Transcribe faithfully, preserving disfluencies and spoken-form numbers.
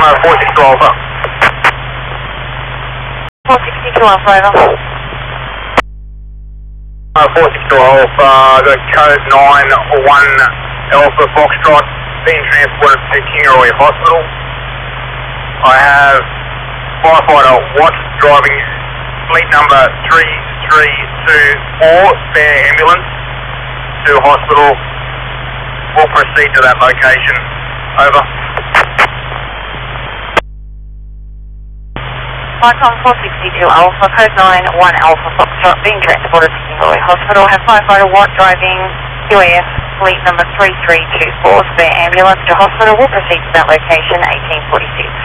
four six two Alpha. four six two Alpha, over. four six two Alpha, got code nine one Alpha Foxtrot, being transported to Kingaroy Hospital. I have firefighter Watts driving fleet number three three two four, spare ambulance to hospital. We'll proceed to that location. Over. Vicom four six two Alpha, code nine one Alpha Foxtrot, being transported to Kingaroy Hospital. Have firefighter Watt driving U A F fleet number three three two four, spare ambulance to hospital. We'll proceed to that location, eighteen forty-six.